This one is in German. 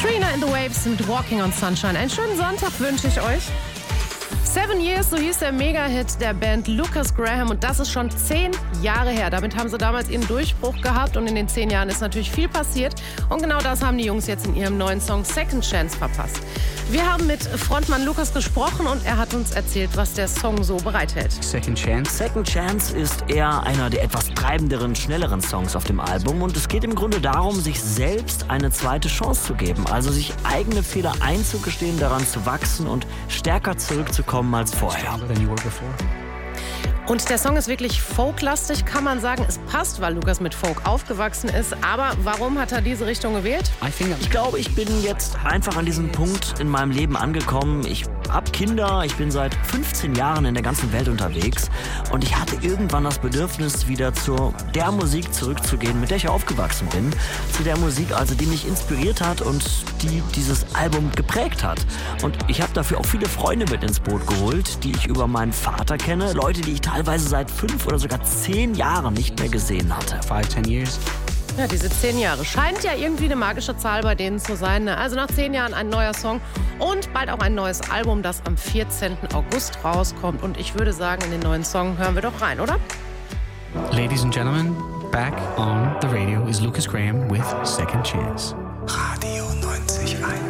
Katrina in the Waves mit Walking on Sunshine. Einen schönen Sonntag wünsche ich euch. 7 Years, so hieß der Mega-Hit der Band Lucas Graham und das ist schon 10 Jahre her. Damit haben sie damals ihren Durchbruch gehabt und in den 10 Jahren ist natürlich viel passiert und genau das haben die Jungs jetzt in ihrem neuen Song Second Chance verpasst. Wir haben mit Frontmann Lucas gesprochen und er hat uns erzählt, was der Song so bereithält. Second Chance ist eher einer der etwas treibenderen, schnelleren Songs auf dem Album und es geht im Grunde darum, sich selbst eine zweite Chance zu geben, also sich eigene Fehler einzugestehen, daran zu wachsen und stärker zurückzukommen als vorher. Und der Song ist wirklich folklastig, kann man sagen. Es passt, weil Lucas mit Folk aufgewachsen ist. Aber warum hat er diese Richtung gewählt? Ich glaube, ich bin jetzt einfach an diesem Punkt in meinem Leben angekommen. Ich habe Kinder, ich bin seit 15 Jahren in der ganzen Welt unterwegs. Und ich hatte irgendwann das Bedürfnis, wieder zu der Musik zurückzugehen, mit der ich aufgewachsen bin. Zu der Musik, also die mich inspiriert hat und die dieses Album geprägt hat. Und ich habe dafür auch viele Freunde mit ins Boot geholt, die ich über meinen Vater kenne. Leute, die ich teilweise seit 5 oder sogar 10 Jahren nicht mehr gesehen hatte. 10 years. Ja, diese 10 Jahre. Scheint ja irgendwie eine magische Zahl bei denen zu sein. Ne? Also nach 10 Jahren ein neuer Song und bald auch ein neues Album, das am 14. August rauskommt. Und ich würde sagen, in den neuen Song hören wir doch rein, oder? Ladies and gentlemen, back on the radio is Lucas Graham with Second Chance. Radio 90.1